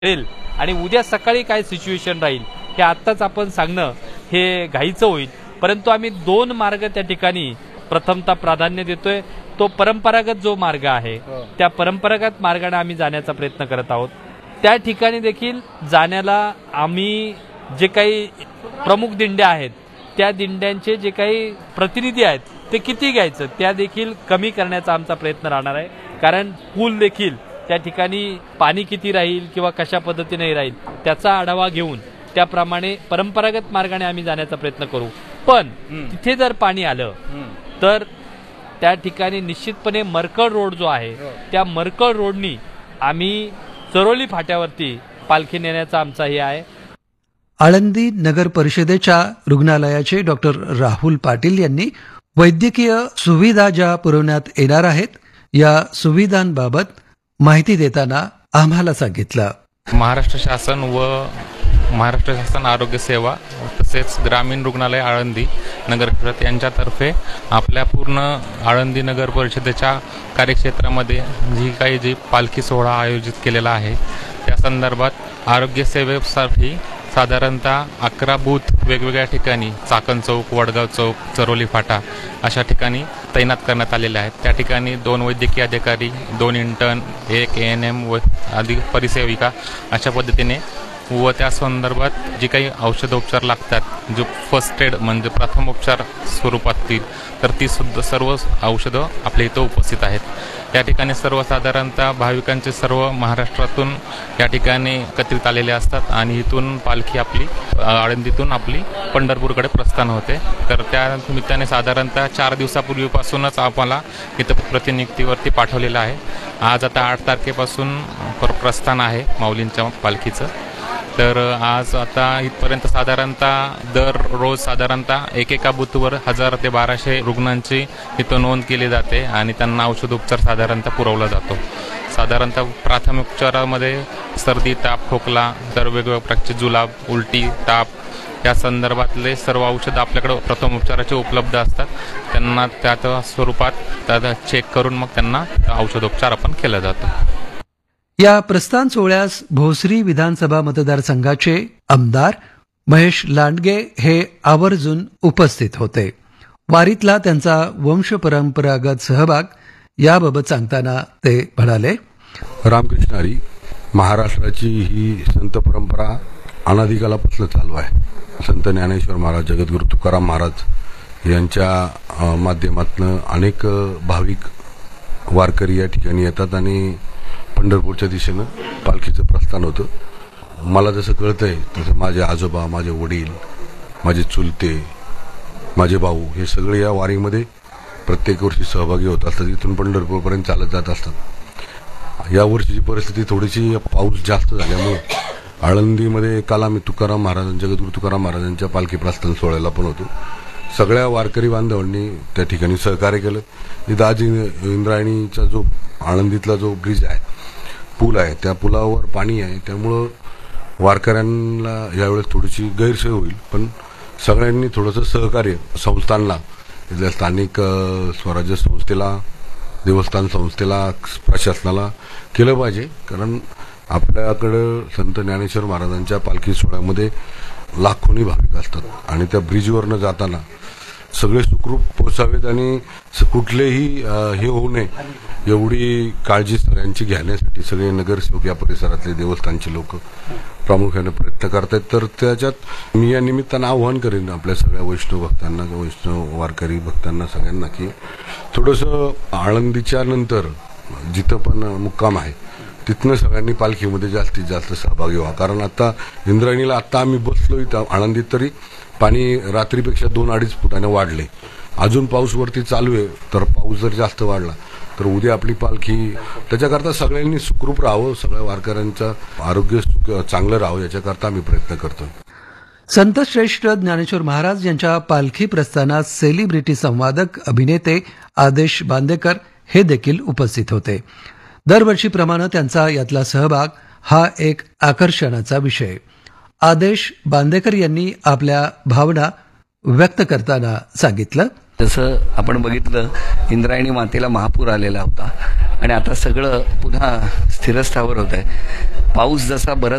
मिळेल आणि उद्या सकाळी काय सिच्युएशन राहील हे आत्ताच आपण सांगणं हे घाईचं होईल. परंतु आम्ही 2 मार्ग त्या ठिकाणी प्रथमतः प्राधान्य देतोय. तो परंपरागत जो मार्ग आहे त्या परंपरागत मार्गाने आम्ही जाण्याचा प्रयत्न करत आहोत. त्या ठिकाणी देखील जाण्याला आम्ही जे काही प्रमुख दिंड्या आहेत त्या दिंड्यांचे जे काही प्रतिनिधी आहेत ते किती घ्यायचं त्या देखील कमी करण्याचा आमचा प्रयत्न राहणार आहे. कारण पूल देखील त्या ठिकाणी पाणी किती राहील किंवा कशा पद्धतीने राहील त्याचा आढावा घेऊन त्याप्रमाणे परंपरागत मार्गाने आम्ही जाण्याचा प्रयत्न करू. पण तिथे जर पाणी आलं तर त्या ठिकाणी निश्चितपणे मरकळ रोड जो आहे त्या मरकळ रोडनी आम्ही चरोली फाट्यावरती पालखी नेण्याचा आमचा हे आहे. आळंदी नगर परिषदेच्या रुग्णालयाचे डॉक्टर राहुल पाटील यांनी वैद्यकीय सुविधा ज्या पुरवण्यात येणार आहेत या सुविधांबाबत माहिती देताना आम्हाला सांगितलं. महाराष्ट्र शासन व महाराष्ट्र शासन आरोग्य सेवा तसेच ग्रामीण रुग्णालय आळंदी नगर परिषद यांच्यातर्फे आपल्या पूर्ण आळंदी नगर परिषदेच्या कार्यक्षेत्रामध्ये जी पालखी सोहळा आयोजित केलेला आहे त्या संदर्भात आरोग्य सेवेसाठी साधारणतः 11 बूथ वेगवेगळ्या ठिकाणी चाकण चौक, वडगाव चौक, चरोली फाटा अशा ठिकाणी तैनात करण्यात आलेले आहेत. त्या ठिकाणी 2 वैद्यकीय अधिकारी, 2 इंटर्न, 1 ANM व आदी परिसेविका अशा पद्धतीने व त्या संदर्भात जी काही औषधोपचार लागतात जो फर्स्ट एड म्हणजे प्रथमोपचार स्वरूपातील तर ती सुद्धा सर्व औषधं आपल्या इथं उपस्थित आहेत. या ठिकाणी सर्वसाधारणतः भाविकांचे सर्व महाराष्ट्रातून या ठिकाणी एकत्रित आलेले असतात आणि इथून पालखी आपली आळंदीतून आपली पंढरपूरकडे प्रस्थान होते. तर त्या निमित्ताने साधारणतः 4 दिवसापूर्वीपासूनच आम्हाला इथं प्रतिनियुक्तीवरती पाठवलेलं आहे. आज आता 8 तारखेपासून प्रस्थान आहे माऊलींच्या पालखीचं. तर आज आता इथपर्यंत साधारणतः दररोज साधारणतः एकेका बूथवर 1000 ते 1200 रुग्णांची इथं नोंद केली जाते आणि त्यांना औषधोपचार साधारणतः पुरवला जातो. साधारणतः प्राथमिक उपचारामध्ये सर्दी, ताप, खोकला तर वेगवेगळ्या प्रकारचे जुलाब, उलटी, ताप या संदर्भातले सर्व औषधं आपल्याकडे प्रथम उपचाराचे उपलब्ध असतात. त्यांना त्या स्वरूपात चेक करून मग त्यांना औषधोपचार आपण केला जातो. या प्रस्थान सोहळ्यास भोसरी विधानसभा मतदारसंघाचे आमदार महेश लांडगे हे आवर्जून उपस्थित होते. वारीतला त्यांचा वंशपरंपरागत सहभाग याबाबत सांगताना ते म्हणाले, रामकृष्ण हरी. महाराष्ट्राची ही संत परंपरा अनादिकालापासून चालू आहे. संत ज्ञानेश्वर महाराज, जगद्गुरू तुकाराम महाराज यांच्या माध्यमातून अनेक भाविक वारकरी या ठिकाणी येतात आणि पंढरपूरच्या दिशेनं पालखीचं प्रस्थान होतं. मला जसं कळतंय तसं माझे आजोबा, माझे वडील, माझे चुलते, माझे भाऊ हे सगळे या वारीमध्ये प्रत्येक वर्षी सहभागी होत असतात. इथून पंढरपूरपर्यंत चालत जात असतात. या वर्षीची परिस्थिती थोडीशी पाऊस जास्त झाल्यामुळे आळंदीमध्ये काल आम्ही तुकाराम महाराज, जगद्गुरू तुकाराम महाराजांच्या पालखी प्रस्थान सोहळ्याला पण होतो. सगळ्या वारकरी बांधवांनी त्या ठिकाणी सहकार्य केलं. इथं आज इंद्रायणीचा जो आळंदीतला जो ब्रिज आहे, पूल आहे, त्या पुलावर पाणी आहे. त्यामुळं वारकऱ्यांना यावेळेस थोडीशी गैरसोय होईल. पण सगळ्यांनी थोडंसं सहकार्य संस्थांना, इथल्या स्थानिक स्वराज्य संस्थेला, देवस्थान संस्थेला, प्रशासनाला केलं पाहिजे. कारण आपल्याकडं संत ज्ञानेश्वर महाराजांच्या पालखी सोहळ्यामध्ये लाखोनी भाविक असतात आणि त्या ब्रिजवरनं जाताना सगळे सुखरूप पोचावेत आणि कुठलेही हे होऊ नये एवढी काळजी सगळ्यांची घेण्यासाठी सगळे नगरसेवक, या परिसरातले देवस्थानचे लोक प्रामुख्याने प्रयत्न करतायत. तर त्याच्यात मी या निमित्तानं आव्हान करेन आपल्या सगळ्या वैष्णव भक्तांना, वैष्णव वारकरी भक्तांना सगळ्यांना की थोडंसं आळंदीच्या नंतर जिथं पण मुक्काम आहे तिथनं सगळ्यांनी पालखीमध्ये जास्तीत जास्त सहभागी व्हा. कारण आता इंद्रायणीला आत्ता आम्ही बसलो इथं आळंदीत तरी पाणी रात्रीपेक्षा 2-2.5 फुटाने वाढले. अजून पाऊस वरती चालू आहे. तर पाऊस जर जास्त वाढला तर उद्या आपली पालखी, त्याच्याकरता सगळ्यांनी सुखरूप राहावं, सगळ्या वारकऱ्यांचं आरोग्य चांगलं राहावं याच्याकरता आम्ही प्रयत्न करतो. संतश्रेष्ठ ज्ञानेश्वर महाराज यांच्या पालखी प्रस्थानात सेलिब्रिटी संवादक, अभिनेते आदेश बांदेकर हे देखील उपस्थित होते. दरवर्षीप्रमाणे त्यांचा यातला सहभाग हा एक आकर्षणाचा विषय. आदेश बांदेकर यांनी आपल्या भावना व्यक्त करताना सांगितलं, जसं आपण बघितलं इंद्रायणी मातेला महापूर आलेला होता आणि आता सगळं पुन्हा स्थिरस्थावर होत आहे. पाऊस जसा बरस